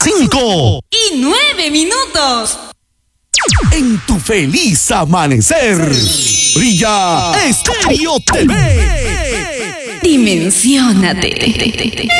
5:09. En tu feliz amanecer, brilla Estéreo TV. Dimensiónate.